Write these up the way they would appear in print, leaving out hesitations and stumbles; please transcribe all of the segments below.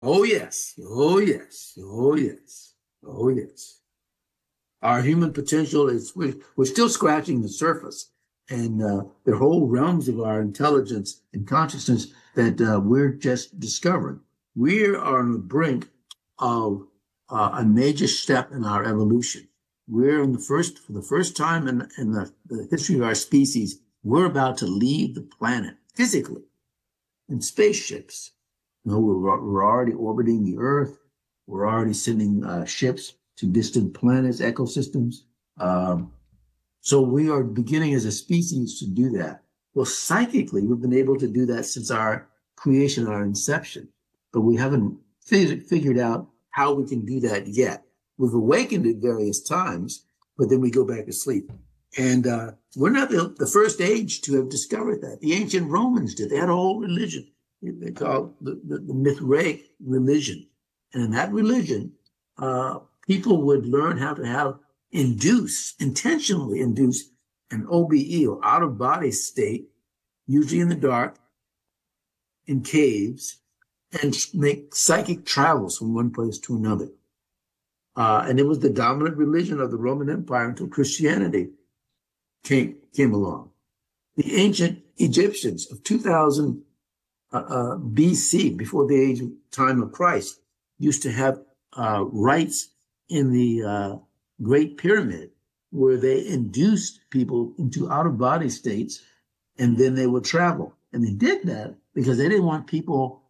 Oh, yes. Oh, yes. Oh, yes. Oh, yes. Our human potential is, we're still scratching the surface. And there are whole realms of our intelligence and consciousness that we're just discovering. We are on the brink of a major step in our evolution. We're for the first time in the history of our species, we're about to leave the planet physically in spaceships. You know, we're already orbiting the Earth. We're already sending ships to distant planets, ecosystems. Um, so we are beginning as a species to do that. Well, psychically, we've been able to do that since our creation, our inception, but we haven't figured out how we can do that yet. We've awakened at various times, but then we go back to sleep. And we're not the first age to have discovered that. The ancient Romans did. They had a whole religion. They called the Mithraic religion. And in that religion, people would learn how to intentionally induce an OBE or out of body state, usually in the dark, in caves, and make psychic travels from one place to another. And it was the dominant religion of the Roman Empire until Christianity came along. The ancient Egyptians of 2000 BC, before the time of Christ, used to have rites in the Great Pyramid where they induced people into out-of-body states, and then they would travel. And they did that because they didn't want people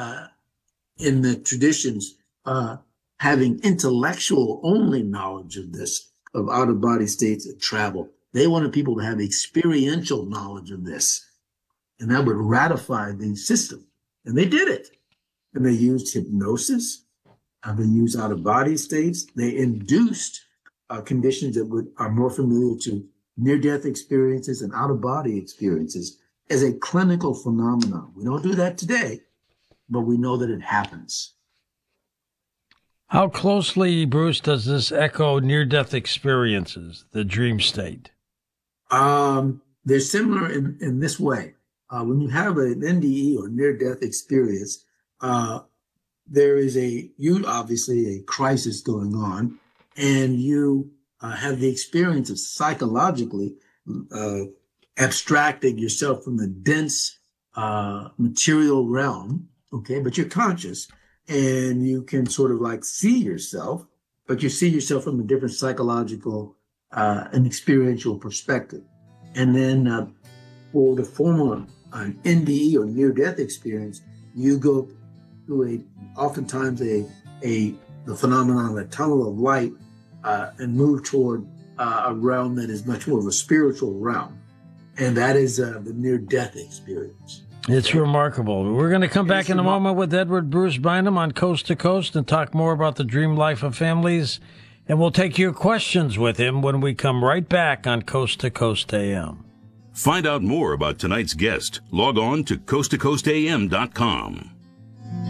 in the traditions having intellectual only knowledge of this, of out-of-body states and travel. They wanted people to have experiential knowledge of this. And that would ratify the system. And they did it. And they used hypnosis. They used out-of-body states. They induced conditions that are more familiar to near-death experiences and out-of-body experiences as a clinical phenomenon. We don't do that today, but we know that it happens. How closely, Bruce, does this echo near-death experiences, the dream state? They're similar in this way. When you have an NDE or near-death experience, there is obviously a crisis going on, and you have the experience of psychologically abstracting yourself from the dense material realm, okay? But you're conscious, and you can sort of like see yourself, but you see yourself from a different psychological and experiential perspective. And then for the former an NDE or near-death experience, you go through oftentimes the phenomenon of a tunnel of light and move toward a realm that is much more of a spiritual realm. And that is the near-death experience. It's remarkable. We're going to come back in a moment with Edward Bruce Bynum on Coast to Coast and talk more about the dream life of families. And we'll take your questions with him when we come right back on Coast to Coast AM. Find out more about tonight's guest. Log on to coasttocoastam.com.